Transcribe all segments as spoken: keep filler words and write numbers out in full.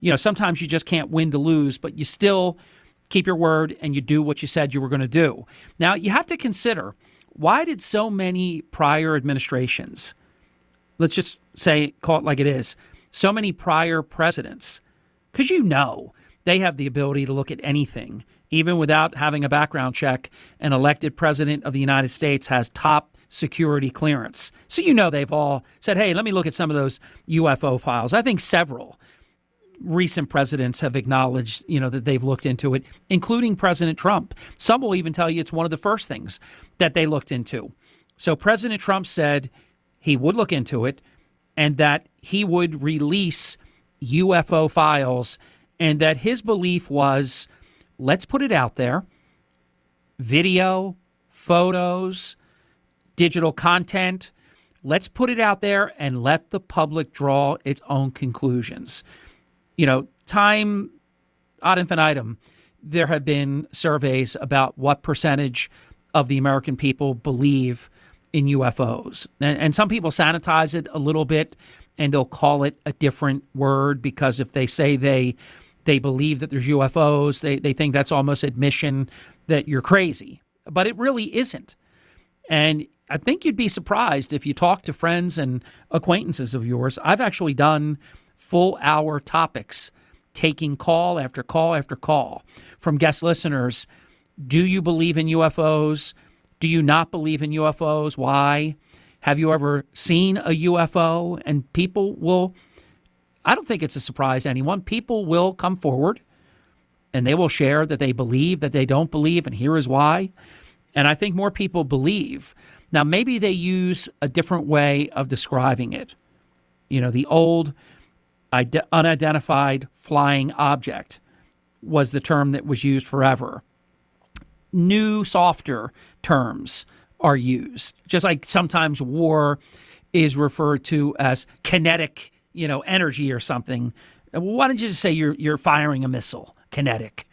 You know, sometimes you just can't win to lose, but you still keep your word and you do what you said you were going to do. Now, you have to consider, why did so many prior administrations, let's just say, call it like it is, so many prior presidents, because you know they have the ability to look at anything, even without having a background check. An elected president of the United States has top security clearance. So you know they've all said, hey, let me look at some of those U F O files. I think several recent presidents have acknowledged, you know, that they've looked into it, including President Trump. Some will even tell you it's one of the first things that they looked into. So President Trump said he would look into it and that he would release U F O files, and that his belief was, let's put it out there, video, photos, digital content, let's put it out there and let the public draw its own conclusions. You know, time ad infinitum, there have been surveys about what percentage of the American people believe in U F Os. And, and some people sanitize it a little bit and they'll call it a different word, because if they say they they believe that there's U F Os, they, they think that's almost admission that you're crazy. But it really isn't. And I think you'd be surprised if you talk to friends and acquaintances of yours. I've actually done full hour topics, taking call after call after call from guest listeners. Do you believe in U F Os? Do you not believe in U F Os? Why? Have you ever seen a U F O? And people will, I don't think it's a surprise to anyone. People will come forward and they will share that they believe, that they don't believe, and here is why. And I think more people believe. Now, maybe they use a different way of describing it. You know, the old ide- unidentified flying object was the term that was used forever. New, softer terms are used, just like sometimes war is referred to as kinetic, you know, energy or something. Why don't you just say you're you're firing a missile, kinetic?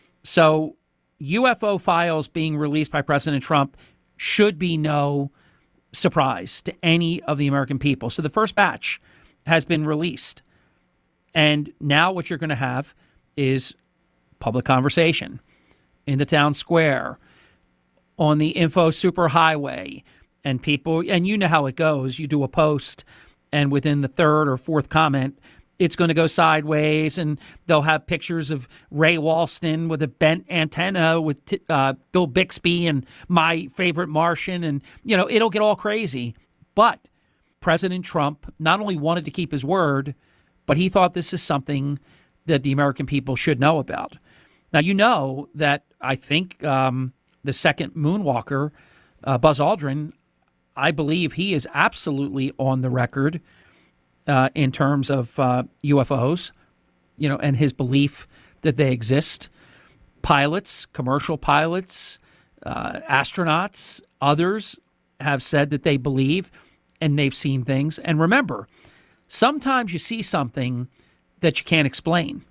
So U F O files being released by President Trump should be no surprise to any of the American people. So the first batch has been released. And now what you're going to have is public conversation in the town square, on the info superhighway, and people, and you know how it goes. You do a post, and within the third or fourth comment, it's going to go sideways, and they'll have pictures of Ray Walston with a bent antenna with uh, Bill Bixby and My Favorite Martian, and, you know, it'll get all crazy. But President Trump not only wanted to keep his word, but he thought this is something that the American people should know about. Now, you know that I think um, the second moonwalker, uh, Buzz Aldrin, I believe he is absolutely on the record uh, in terms of uh, U F Os, you know, and his belief that they exist. Pilots, commercial pilots, uh, astronauts, others have said that they believe and they've seen things. And remember, sometimes you see something that you can't explain.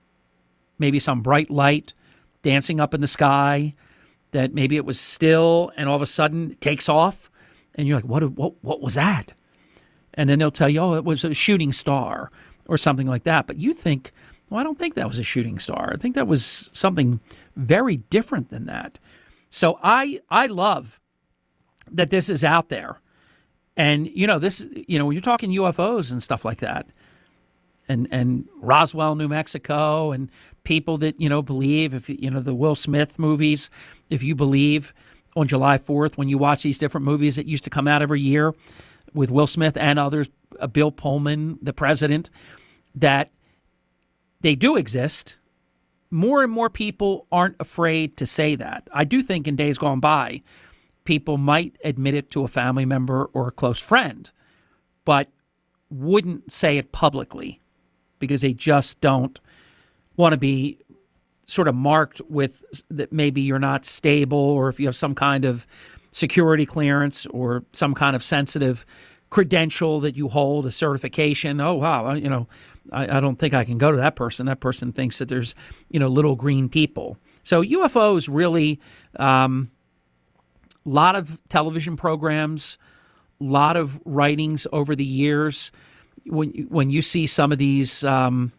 Maybe some bright light dancing up in the sky, that maybe it was still and all of a sudden it takes off. And you're like, what, what, what was that? And then they'll tell you, oh, it was a shooting star or something like that. But you think, well, I don't think that was a shooting star. I think that was something very different than that. So I I love that this is out there. And, you know, this, you know, when you're talking U F Os and stuff like that, and, and Roswell, New Mexico, and people that, you know, believe, if you know, the Will Smith movies, if you believe on July fourth, when you watch these different movies that used to come out every year with Will Smith and others, uh, Bill Pullman, the president, that they do exist. More and more people aren't afraid to say that. I do think in days gone by, people might admit it to a family member or a close friend, but wouldn't say it publicly because they just don't want to be sort of marked with that maybe you're not stable, or if you have some kind of security clearance or some kind of sensitive credential that you hold, a certification. Oh, wow, you know, I, I don't think I can go to that person. That person thinks that there's, you know, little green people. So U F Os really, um, a lot of television programs, a lot of writings over the years. When when you see some of these um,